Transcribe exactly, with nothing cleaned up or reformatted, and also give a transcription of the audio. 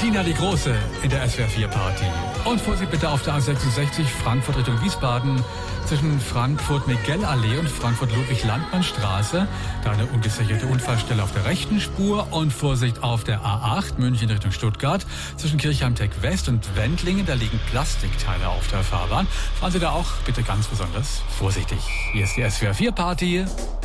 Tina die Große in der S W R vier Party. Und Vorsicht bitte auf der A sechsundsechzig Frankfurt Richtung Wiesbaden zwischen Frankfurt-Miguel-Allee und Frankfurt-Ludwig-Landmann-Straße. Da eine ungesicherte Unfallstelle auf der rechten Spur. Und Vorsicht auf der A acht München Richtung Stuttgart zwischen Kirchheim-Tech West und Wendlingen. Da liegen Plastikteile auf der Fahrbahn. Fahren Sie da auch bitte ganz besonders vorsichtig. Hier ist die S W R vier Party.